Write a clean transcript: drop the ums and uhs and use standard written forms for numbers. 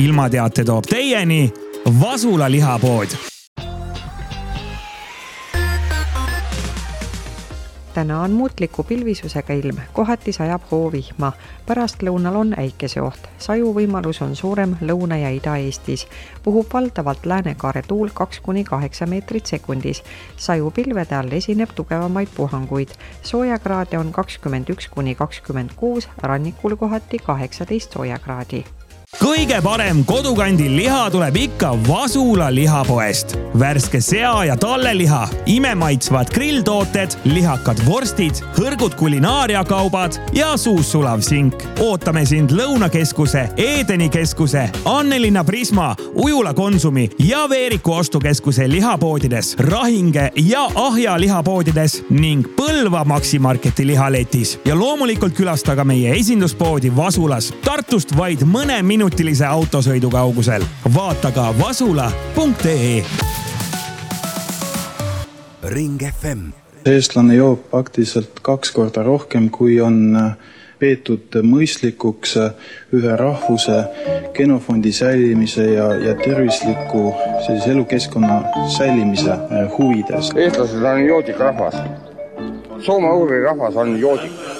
Ilmateate toob teieni Vasula lihapood. Täna on muutliku pilvisusega ilm, kohati sajab hoovihma. Pärast lõunal on äikeseoht. Sajuvõimalus on suurem Lõuna- ja Ida-Eestis. Puhub valdavalt läänekaare tuul 2-8 meetrit sekundis. Sajupilvede all esineb tugevamaid puhanguid. Soojakraade on 21-26, rannikul kohati 18 soojakraadi. Kõige parem kodukandi liha tuleb ikka Vasula lihapoest. Värske sea- ja talleliha, imemaitsvad grilltooted, lihakad vorstid, hõrgud kulinaariakaubad ja suussulav sink. Ootame sind Lõunakeskuse, Edeni keskuse, Annelinna Prisma, Ujula Konsumi ja Veeriku ostukeskuse lihapoodides, Rahinge ja Ahja lihapoodides ning Põlva Maximarketi lihaletis. Ja loomulikult külastaga meie esinduspoodi Vasulas, Tartust vaid mõne minutilise autosõidu kaugusel. Vaata ka vasula.ee. Ring FM. Eestlane joob praktiliselt 2 korda rohkem, kui on peetud mõistlikuks ühe rahvuse genofondi säilimise ja tervisliku elukeskkonna säilimise huvides. Eestlased on joodik rahvas. Soome-ugri rahvas on joodik.